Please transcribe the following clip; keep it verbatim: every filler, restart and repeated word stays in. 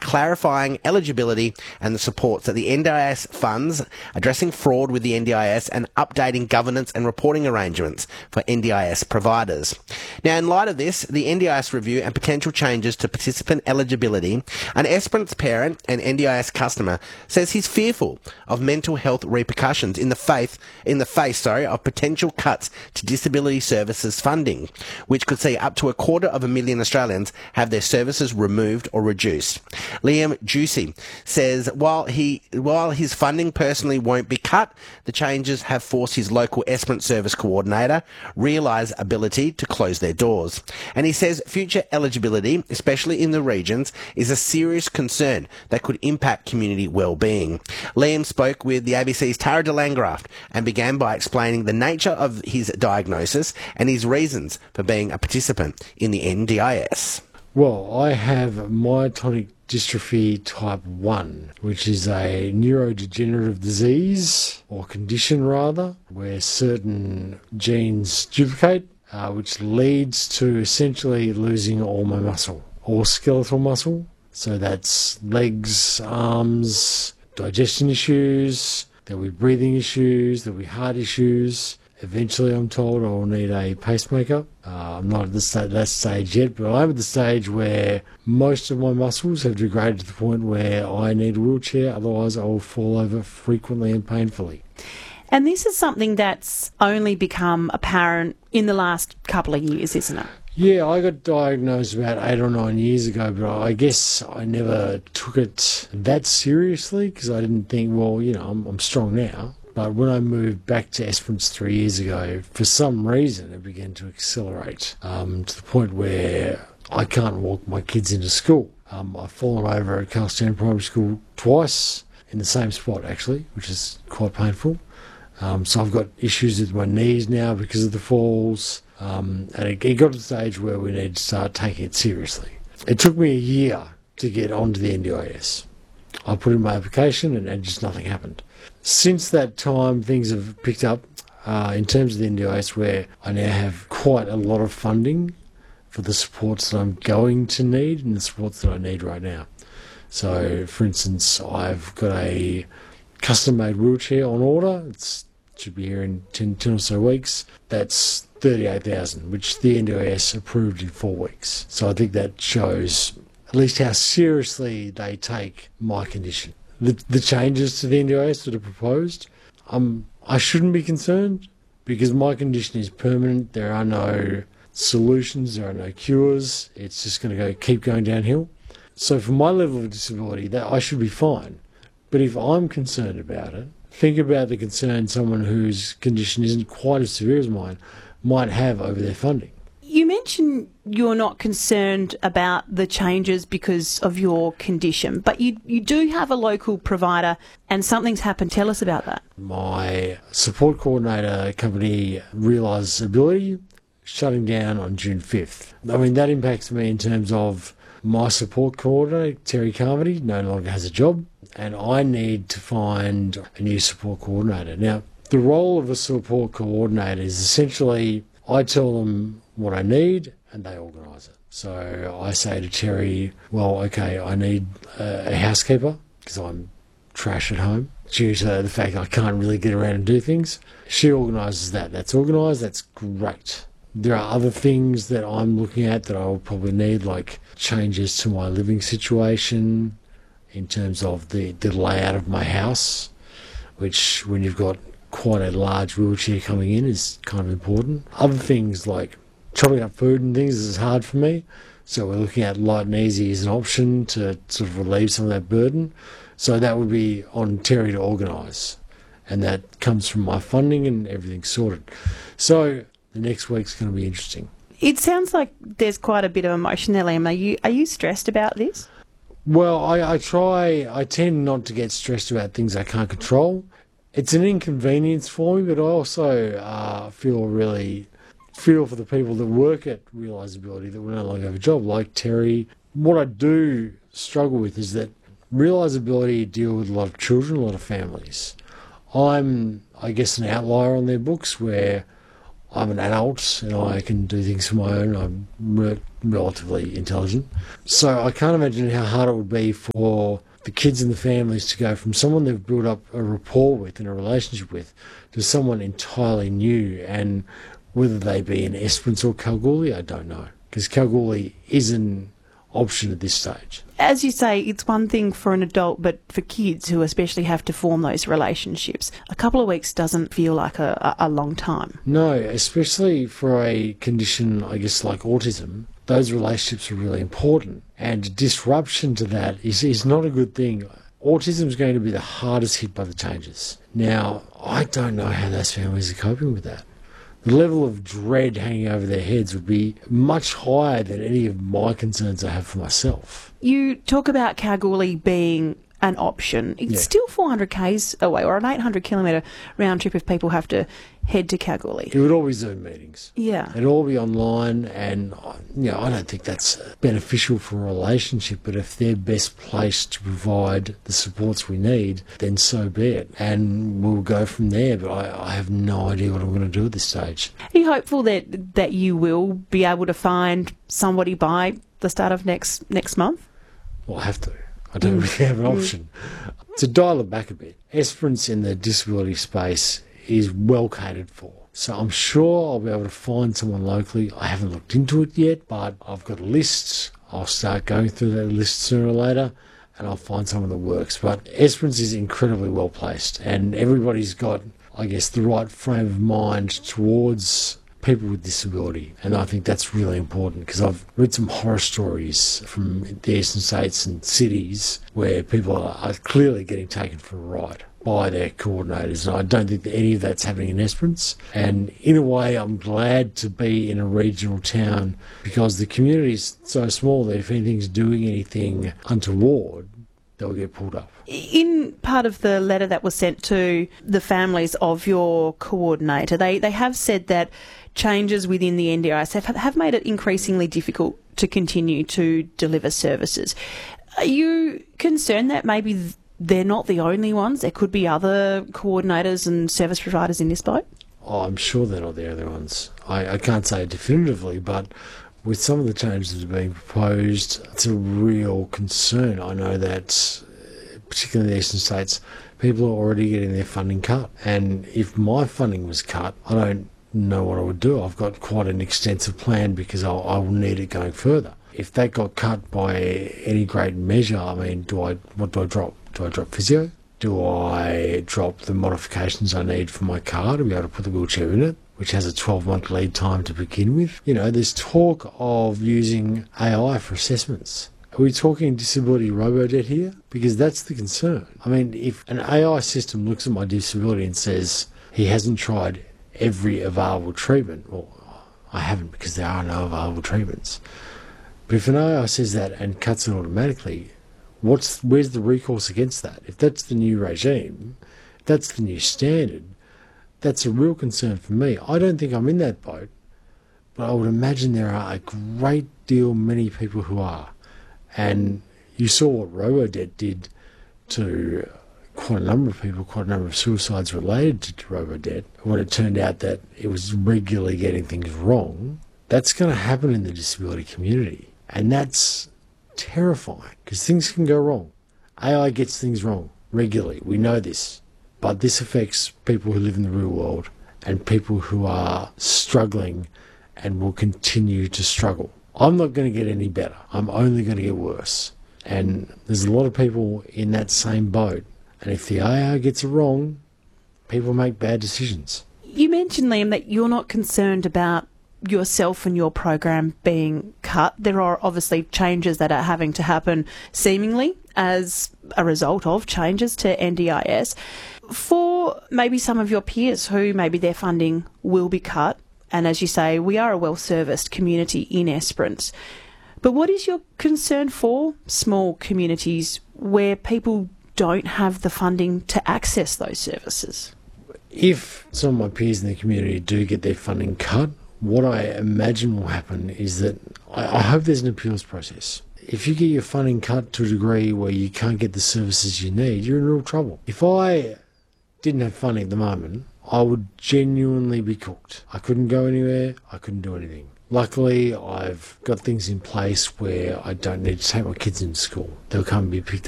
clarifying eligibility and the supports that the N D I S funds, addressing fraud with the N D I S and updating governance and reporting arrangements for N D I S providers. Now, in light of this, the N D I S review and potential changes to participant eligibility, an Esperance parent and N D I S customer says he's fearful of mental health repercussions in the face, in the face, sorry, of potential cuts to disability services funding, which could see up to a quarter of a million Australians have their services removed or reduced. Liam Juicy says while he while his funding personally won't be cut, the changes have forced his local Esperance service coordinator realise ability to close their doors. And he says future eligibility, especially in the regions, is a serious concern that could impact community well-being. Liam spoke with the A B C's Tara de Landgraaf and began by explaining the nature of his diagnosis and his reasons for being a participant in the N D I S. Well, I have myotonic dystrophy type one, which is a neurodegenerative disease, or condition rather, where certain genes duplicate, uh, which leads to essentially losing all my muscle, all skeletal muscle. So that's legs, arms, digestion issues, there'll be breathing issues, there'll be heart issues. Eventually, I'm told I'll need a pacemaker. Uh, I'm not at the st- that stage yet, but I'm at the stage where most of my muscles have degraded to the point where I need a wheelchair, otherwise I will fall over frequently and painfully. And this is something that's only become apparent in the last couple of years, isn't it? Yeah, I got diagnosed about eight or nine years ago, but I guess I never took it that seriously because I didn't think, well, you know, I'm, I'm strong now. But when I moved back to Esperance three years ago, for some reason it began to accelerate um, to the point where I can't walk my kids into school. Um, I've fallen over at Carlstown Primary School twice in the same spot, actually, which is quite painful. Um, so I've got issues with my knees now because of the falls. Um, and it, it got to the stage where we need to start taking it seriously. It took me a year to get onto the N D I S. I put in my application and, and just nothing happened. Since that time, things have picked up uh, in terms of the N D I S, where I now have quite a lot of funding for the supports that I'm going to need and the supports that I need right now. So, for instance, I've got a custom-made wheelchair on order. It's, it should be here in ten, ten or so weeks. That's thirty-eight thousand dollars, which the N D I S approved in four weeks. So I think that shows at least how seriously they take my condition. The, the changes to the N D I S that are proposed, um, I shouldn't be concerned because my condition is permanent. There are no solutions, there are no cures. It's just going to go keep going downhill. So for my level of disability, that I should be fine. But if I'm concerned about it, think about the concern someone whose condition isn't quite as severe as mine might have over their funding. You mentioned you're not concerned about the changes because of your condition, but you you do have a local provider and something's happened. Tell us about that. My support coordinator company, Realise Ability, shutting down on June fifth. I mean, that impacts me in terms of my support coordinator, Terry Carmody, no longer has a job, and I need to find a new support coordinator. Now, the role of a support coordinator is essentially I tell them what I need and they organise it. So I say to Terry, well, okay, I need a housekeeper because I'm trash at home due to the fact I can't really get around and do things. She organises that. That's organised. That's great. There are other things that I'm looking at that I'll probably need, like changes to my living situation in terms of the, the layout of my house, which when you've got quite a large wheelchair coming in is kind of important. Other things like chopping up food and things is hard for me, so we're looking at light and easy as an option to sort of relieve some of that burden. So that would be on Terry to organise, and that comes from my funding and everything's sorted. So the next week's going to be interesting. It sounds like there's quite a bit of emotion there, Liam. Are you, are you stressed about this? Well, I, I try, I tend not to get stressed about things I can't control. It's an inconvenience for me, but I also uh, feel really feel for the people that work at Realise Ability that will no longer have a job, like Terry. What I do struggle with is that Realise Ability deal with a lot of children, a lot of families. I'm, I guess, an outlier on their books where I'm an adult and I can do things for my own. I'm re- relatively intelligent. So I can't imagine how hard it would be for the kids and the families to go from someone they've built up a rapport with and a relationship with to someone entirely new. And whether they be in Esperance or Kalgoorlie, I don't know. Because Kalgoorlie is an option at this stage. As you say, it's one thing for an adult, but for kids who especially have to form those relationships, a couple of weeks doesn't feel like a, a long time. No, especially for a condition, I guess, like autism, those relationships are really important. And disruption to that is, is not a good thing. Autism is going to be the hardest hit by the changes. Now, I don't know how those families are coping with that. The level of dread hanging over their heads would be much higher than any of my concerns I have for myself. You talk about Kalgoorlie being an option. It's Yeah. still four hundred kays away, or an eight hundred kilometre round trip if people have to head to Kalgoorlie. It would all be Zoom meetings. Yeah. It'd all be online, and you know, I don't think that's beneficial for a relationship, but if they're best placed to provide the supports we need, then so be it. And we'll go from there, but I, I have no idea what I'm going to do at this stage. Are you hopeful that, that you will be able to find somebody by the start of next next month? Well, I have to. I don't really have an option. To dial it back a bit, Esperance in the disability space is well catered for. So I'm sure I'll be able to find someone locally. I haven't looked into it yet, but I've got lists. I'll start going through that list sooner or later, and I'll find someone that works. But Esperance is incredibly well placed, and everybody's got, I guess, the right frame of mind towards people with disability, and I think that's really important because I've read some horror stories from the eastern states and cities where people are, are clearly getting taken for a ride by their coordinators, and I don't think that any of that's happening in Esperance. And in a way, I'm glad to be in a regional town because the community is so small that if anything's doing anything untoward, they'll get pulled up. In part of the letter that was sent to the families of your coordinator, they, they have said that changes within the N D I S have, have made it increasingly difficult to continue to deliver services. Are you concerned that maybe they're not the only ones? There could be other coordinators and service providers in this boat? Oh, I'm sure they're not the only ones. I, I can't say definitively, but with some of the changes that are being proposed, it's a real concern. I know that, particularly in the eastern states, people are already getting their funding cut. And if my funding was cut, I don't know what I would do. I've got quite an extensive plan because I'll, I will need it going further. If that got cut by any great measure, I mean, do I what do I drop? Do I drop physio? Do I drop the modifications I need for my car to be able to put the wheelchair in it, which has a twelve-month lead time to begin with? You know, there's talk of using A I for assessments. Are we talking disability robo-debt here? Because that's the concern. I mean, if an A I system looks at my disability and says he hasn't tried every available treatment, well, I haven't because there are no available treatments. But if an A I says that and cuts it automatically, what's where's the recourse against that? If that's the new regime, if that's the new standard, that's a real concern for me. I don't think I'm in that boat, but I would imagine there are a great deal many people who are. And you saw what robo-debt did to quite a number of people, quite a number of suicides related to, to robo-debt. When it turned out that it was regularly getting things wrong, that's going to happen in the disability community. And that's terrifying because things can go wrong. A I gets things wrong regularly. We know this. But this affects people who live in the real world and people who are struggling and will continue to struggle. I'm not going to get any better. I'm only going to get worse. And there's a lot of people in that same boat. And if the A I gets it wrong, people make bad decisions. You mentioned, Liam, that you're not concerned about yourself and your program being cut. There are obviously changes that are having to happen seemingly as a result of changes to N D I S. For maybe some of your peers who maybe their funding will be cut, and as you say, we are a well-serviced community in Esperance, but what is your concern for small communities where people don't have the funding to access those services? If some of my peers in the community do get their funding cut, what I imagine will happen is that I, I hope there's an appeals process. If you get your funding cut to a degree where you can't get the services you need, you're in real trouble. If I didn't have funding at the moment, I would genuinely be cooked. I couldn't go anywhere. I couldn't do anything. Luckily, I've got things in place where I don't need to take my kids into school. They'll come and be picked